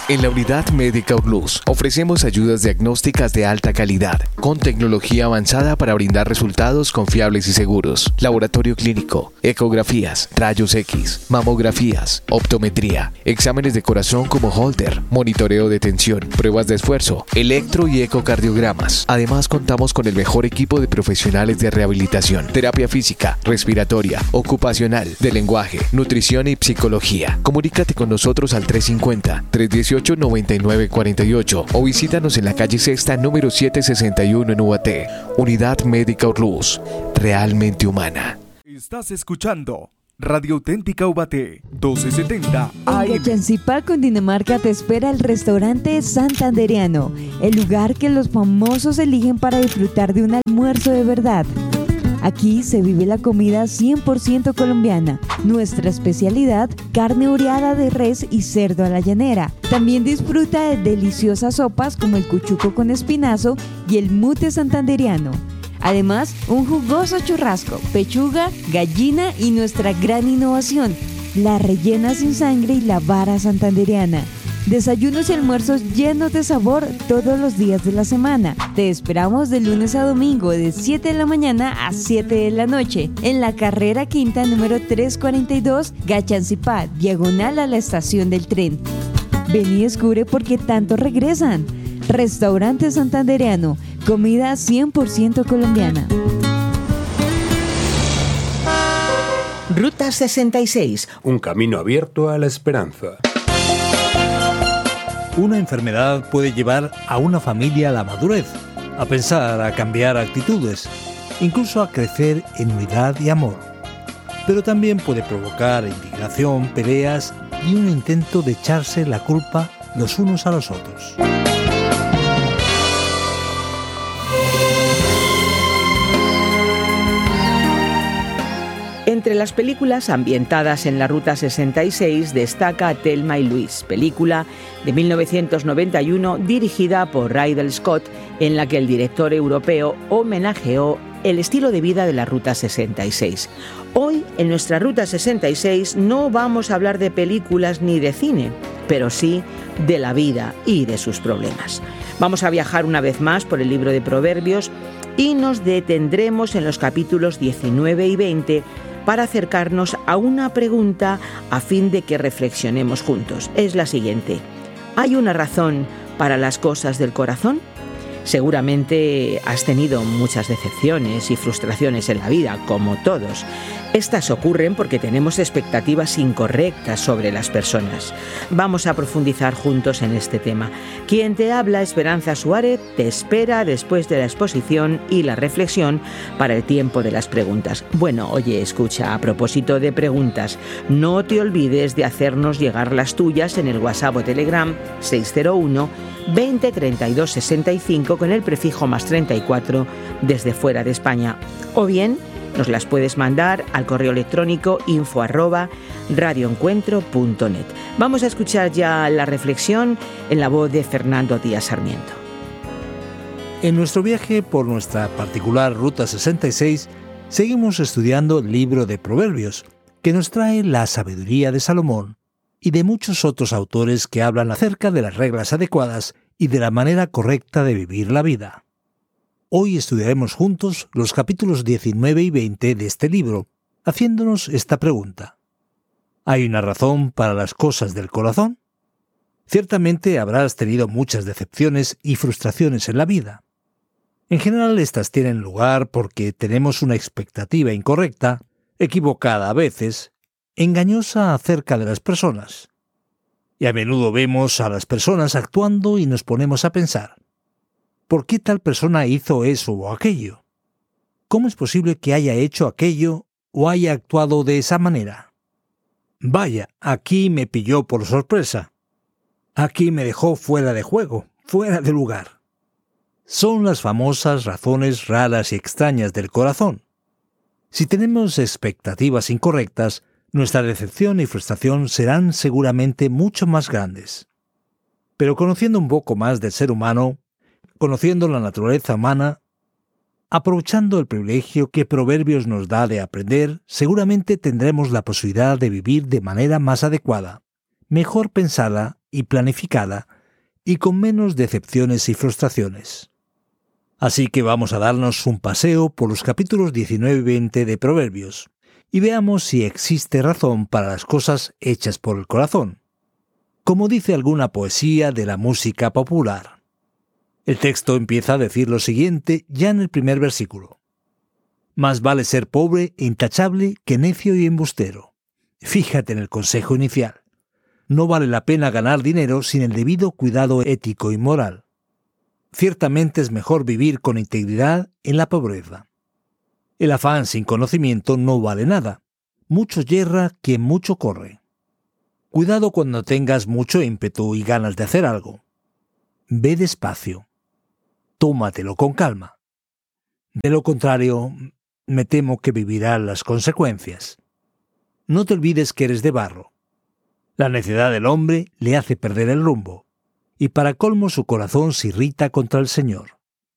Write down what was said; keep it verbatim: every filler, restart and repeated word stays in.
En la Unidad Médica Urlús ofrecemos ayudas diagnósticas de alta calidad, con tecnología avanzada para brindar resultados confiables y seguros. Laboratorio clínico, ecografías, rayos X, mamografías, optometría, exámenes de corazón como Holter, monitoreo de tensión, pruebas de esfuerzo, electro y ecocardiogramas. Además, contamos con el mejor equipo de profesionales de rehabilitación, terapia física, respiratoria, ocupacional, de lenguaje, nutrición y psicología. Comunícate con nosotros al tres cincuenta, tres dieciocho, noventa y nueve cuarenta y ocho o visítanos en la calle Sexta número setecientos sesenta y uno en Ubaté. Unidad Médica Urlús, realmente humana. Estás escuchando Radio Auténtica Ubaté, doce setenta A M. En Gachancipá, Cundinamarca, te espera el restaurante Santandereano, el lugar que los famosos eligen para disfrutar de un almuerzo de verdad. Aquí se vive la comida cien por ciento colombiana. Nuestra especialidad, carne oreada de res y cerdo a la llanera. También disfruta de deliciosas sopas como el cuchuco con espinazo y el mute santandereano. Además, un jugoso churrasco, pechuga, gallina y nuestra gran innovación, la rellena sin sangre y la vara santandereana. Desayunos y almuerzos llenos de sabor todos los días de la semana. Te esperamos de lunes a domingo de siete de la mañana a siete de la noche en la carrera quinta número trescientos cuarenta y dos, Gachancipá, diagonal a la estación del tren. Ven y descubre por qué tanto regresan. Restaurante Santandereano, comida cien por ciento colombiana. Ruta sesenta y seis. Un camino abierto a la esperanza. Una enfermedad puede llevar a una familia a la madurez, a pensar, a cambiar actitudes, incluso a crecer en unidad y amor. Pero también puede provocar indignación, peleas y un intento de echarse la culpa los unos a los otros. Entre las películas ambientadas en la Ruta sesenta y seis destaca Thelma y Luis, película de mil novecientos noventa y uno dirigida por Ridley Scott, en la que el director europeo homenajeó el estilo de vida de la Ruta sesenta y seis. Hoy, en nuestra Ruta sesenta y seis, no vamos a hablar de películas ni de cine, pero sí de la vida y de sus problemas. Vamos a viajar una vez más por el libro de Proverbios y nos detendremos en los capítulos diecinueve y veinte para acercarnos a una pregunta a fin de que reflexionemos juntos. Es la siguiente: ¿hay una razón para las cosas del corazón? Seguramente has tenido muchas decepciones y frustraciones en la vida, como todos. Estas ocurren porque tenemos expectativas incorrectas sobre las personas. Vamos a profundizar juntos en este tema. Quien te habla, Esperanza Suárez, te espera después de la exposición y la reflexión para el tiempo de las preguntas. Bueno, oye, escucha, a propósito de preguntas, no te olvides de hacernos llegar las tuyas en el WhatsApp o Telegram seis cero uno, veinte, treinta y dos, sesenta y cinco con el prefijo más treinta y cuatro desde fuera de España. O bien, nos las puedes mandar al correo electrónico info arroba radioencuentro punto net. Vamos a escuchar ya la reflexión en la voz de Fernando Díaz Sarmiento. En nuestro viaje por nuestra particular Ruta sesenta y seis, seguimos estudiando el libro de Proverbios, que nos trae la sabiduría de Salomón y de muchos otros autores que hablan acerca de las reglas adecuadas y de la manera correcta de vivir la vida. Hoy estudiaremos juntos los capítulos diecinueve y veinte de este libro, haciéndonos esta pregunta: ¿hay una razón para las cosas del corazón? Ciertamente habrás tenido muchas decepciones y frustraciones en la vida. En general, estas tienen lugar porque tenemos una expectativa incorrecta, equivocada a veces, engañosa acerca de las personas. Y a menudo vemos a las personas actuando y nos ponemos a pensar: ¿por qué tal persona hizo eso o aquello? ¿Cómo es posible que haya hecho aquello o haya actuado de esa manera? Vaya, aquí me pilló por sorpresa. Aquí me dejó fuera de juego, fuera de lugar. Son las famosas razones raras y extrañas del corazón. Si tenemos expectativas incorrectas, nuestra decepción y frustración serán seguramente mucho más grandes. Pero conociendo un poco más del ser humano, conociendo la naturaleza humana, aprovechando el privilegio que Proverbios nos da de aprender, seguramente tendremos la posibilidad de vivir de manera más adecuada, mejor pensada y planificada, y con menos decepciones y frustraciones. Así que vamos a darnos un paseo por los capítulos diecinueve y veinte de Proverbios, y veamos si existe razón para las cosas hechas por el corazón, como dice alguna poesía de la música popular. El texto empieza a decir lo siguiente ya en el primer versículo. Más vale ser pobre e intachable que necio y embustero. Fíjate en el consejo inicial. No vale la pena ganar dinero sin el debido cuidado ético y moral. Ciertamente es mejor vivir con integridad en la pobreza. El afán sin conocimiento no vale nada. Mucho yerra quien mucho corre. Cuidado cuando tengas mucho ímpetu y ganas de hacer algo. Ve despacio. Tómatelo con calma. De lo contrario, me temo que vivirás las consecuencias. No te olvides que eres de barro. La necedad del hombre le hace perder el rumbo, y para colmo su corazón se irrita contra el Señor.